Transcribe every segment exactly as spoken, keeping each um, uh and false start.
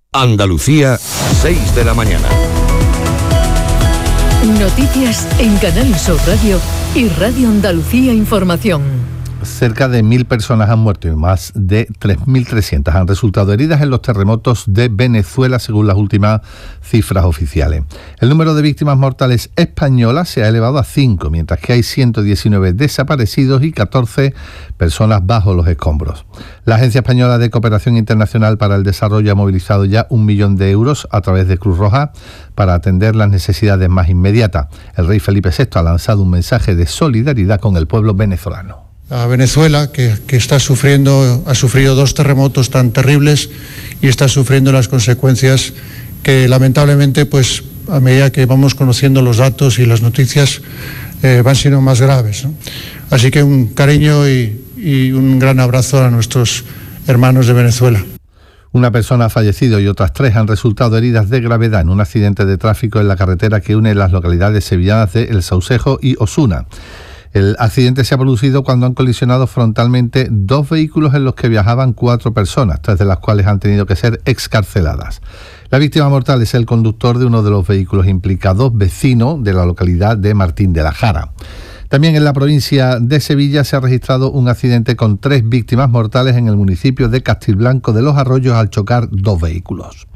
Andalucía, seis de la mañana. Noticias en Canal Sur Radio y Radio Andalucía Información. Cerca de mil personas han muerto y más de tres mil trescientas han resultado heridas en los terremotos de Venezuela, según las últimas cifras oficiales. El número de víctimas mortales españolas se ha elevado a cinco, mientras que hay ciento diecinueve desaparecidos y catorce personas bajo los escombros. La Agencia Española de Cooperación Internacional para el Desarrollo ha movilizado ya un millón de euros a través de Cruz Roja para atender las necesidades más inmediatas. El rey Felipe sexto ha lanzado un mensaje de solidaridad con el pueblo venezolano. A Venezuela, que, que está sufriendo, ha sufrido dos terremotos tan terribles y está sufriendo las consecuencias que lamentablemente, pues a medida que vamos conociendo los datos y las noticias, eh, van siendo más graves, ¿no? Así que un cariño y, y un gran abrazo a nuestros hermanos de Venezuela. Una persona ha fallecido y otras tres han resultado heridas de gravedad en un accidente de tráfico en la carretera que une las localidades sevillanas de El Saucejo y Osuna. El accidente se ha producido cuando han colisionado frontalmente dos vehículos en los que viajaban cuatro personas, tres de las cuales han tenido que ser excarceladas. La víctima mortal es el conductor de uno de los vehículos implicados, vecino de la localidad de Martín de la Jara. También en la provincia de Sevilla se ha registrado un accidente con tres víctimas mortales en el municipio de Castilblanco de los Arroyos al chocar dos vehículos.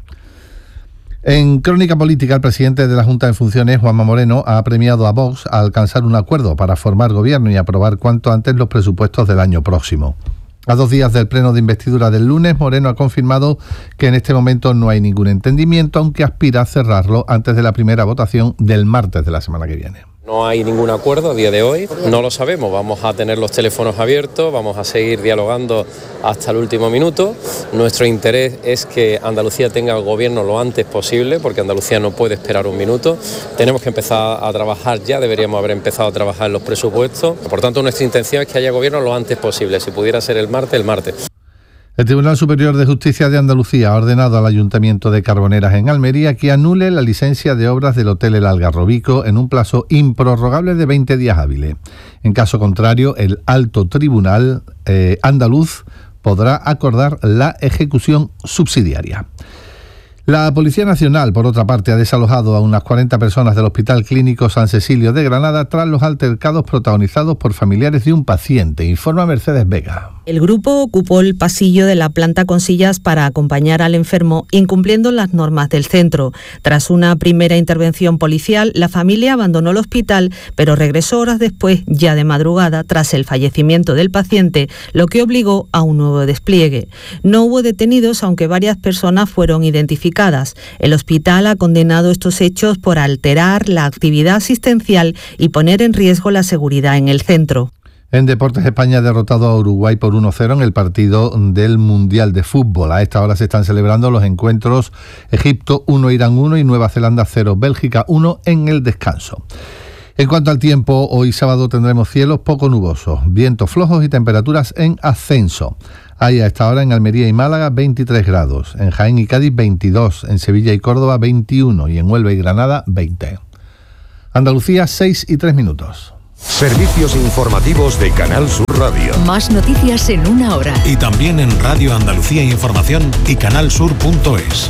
En Crónica Política, el presidente de la Junta de Funciones, Juanma Moreno, ha premiado a Vox a alcanzar un acuerdo para formar gobierno y aprobar cuanto antes los presupuestos del año próximo. A dos días del pleno de investidura del lunes, Moreno ha confirmado que en este momento no hay ningún entendimiento, aunque aspira a cerrarlo antes de la primera votación del martes de la semana que viene. No hay ningún acuerdo a día de hoy, no lo sabemos, vamos a tener los teléfonos abiertos, vamos a seguir dialogando hasta el último minuto. Nuestro interés es que Andalucía tenga el gobierno lo antes posible, porque Andalucía no puede esperar un minuto. Tenemos que empezar a trabajar ya, deberíamos haber empezado a trabajar en los presupuestos. Por tanto, nuestra intención es que haya gobierno lo antes posible, si pudiera ser el martes, el martes. El Tribunal Superior de Justicia de Andalucía ha ordenado al Ayuntamiento de Carboneras en Almería que anule la licencia de obras del Hotel El Algarrobico en un plazo improrrogable de veinte días hábiles. En caso contrario, el Alto Tribunal eh, andaluz podrá acordar la ejecución subsidiaria. La Policía Nacional, por otra parte, ha desalojado a unas cuarenta personas del Hospital Clínico San Cecilio de Granada tras los altercados protagonizados por familiares de un paciente, informa Mercedes Vega. El grupo ocupó el pasillo de la planta con sillas para acompañar al enfermo, incumpliendo las normas del centro. Tras una primera intervención policial, la familia abandonó el hospital, pero regresó horas después, ya de madrugada, tras el fallecimiento del paciente, lo que obligó a un nuevo despliegue. No hubo detenidos, aunque varias personas fueron identificadas. El hospital ha condenado estos hechos por alterar la actividad asistencial y poner en riesgo la seguridad en el centro. En Deportes, España ha derrotado a Uruguay por uno cero en el partido del Mundial de Fútbol. A esta hora se están celebrando los encuentros Egipto uno, Irán uno y Nueva Zelanda cero, Bélgica uno en el descanso. En cuanto al tiempo, hoy sábado tendremos cielos poco nubosos, vientos flojos y temperaturas en ascenso. Hay a esta hora en Almería y Málaga veintitrés grados, en Jaén y Cádiz veintidós, en Sevilla y Córdoba veintiuno y en Huelva y Granada veinte. Andalucía, seis y tres minutos. Servicios informativos de Canal Sur Radio. Más noticias en una hora. Y también en Radio Andalucía Información y canalsur punto es.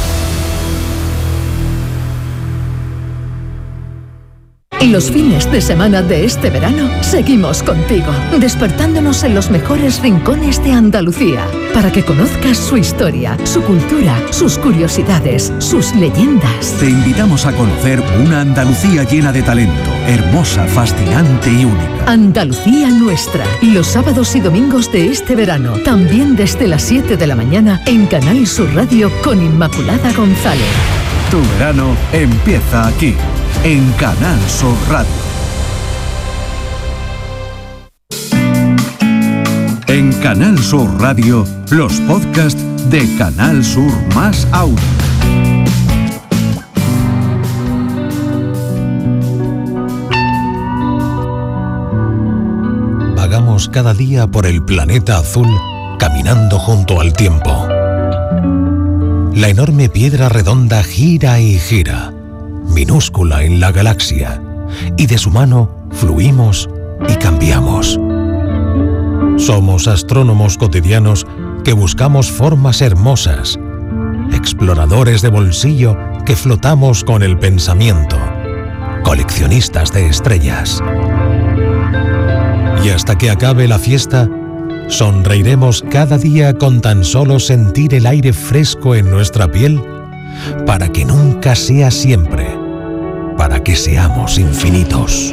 Los fines de semana de este verano seguimos contigo, despertándonos en los mejores rincones de Andalucía, para que conozcas su historia, su cultura, sus curiosidades, sus leyendas. Te invitamos a conocer una Andalucía llena de talento, hermosa, fascinante y única. Andalucía nuestra, los sábados y domingos de este verano, también desde las siete de la mañana en Canal Sur Radio con Inmaculada González. Tu verano empieza aquí, en Canal Sur Radio. En Canal Sur Radio, los podcasts de Canal Sur más Audio. Vagamos cada día por el planeta azul, caminando junto al tiempo. La enorme piedra redonda gira y gira, minúscula en la galaxia, y de su mano fluimos y cambiamos. Somos astrónomos cotidianos que buscamos formas hermosas, expresiones exploradores de bolsillo que flotamos con el pensamiento, coleccionistas de estrellas. Y hasta que acabe la fiesta, sonreiremos cada día con tan solo sentir el aire fresco en nuestra piel, para que nunca sea siempre, para que seamos infinitos.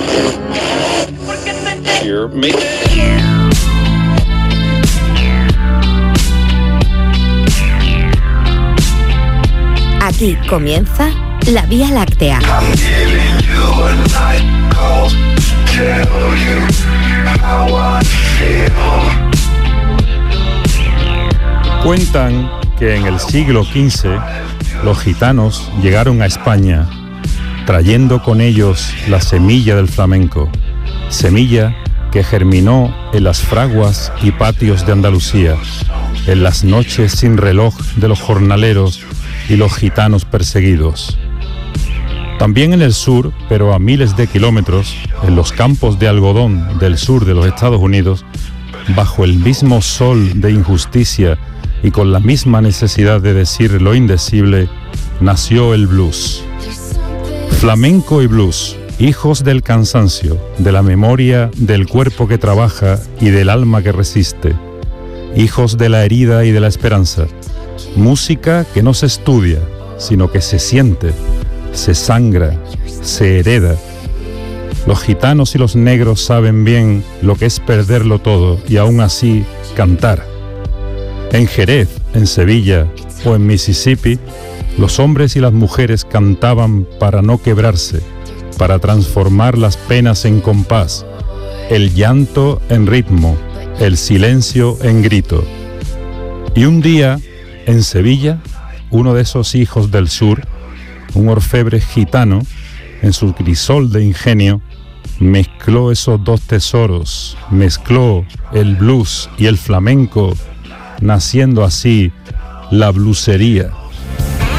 Aquí comienza la Vía Láctea. Cuentan que en el siglo quince los gitanos llegaron a España trayendo con ellos la semilla del flamenco, semilla que germinó en las fraguas y patios de Andalucía, en las noches sin reloj de los jornaleros y los gitanos perseguidos. También en el sur, pero a miles de kilómetros, en los campos de algodón del sur de los Estados Unidos, bajo el mismo sol de injusticia y con la misma necesidad de decir lo indecible, nació el blues. Flamenco y blues, hijos del cansancio, de la memoria, del cuerpo que trabaja y del alma que resiste, hijos de la herida y de la esperanza. Música que no se estudia, sino que se siente, se sangra, se hereda. Los gitanos y los negros saben bien lo que es perderlo todo y aún así cantar. En Jerez, en Sevilla o en Mississippi, los hombres y las mujeres cantaban para no quebrarse, para transformar las penas en compás, el llanto en ritmo, el silencio en grito. Y un día, en Sevilla, uno de esos hijos del sur, un orfebre gitano, en su crisol de ingenio, mezcló esos dos tesoros, mezcló el blues y el flamenco, naciendo así la bluesería.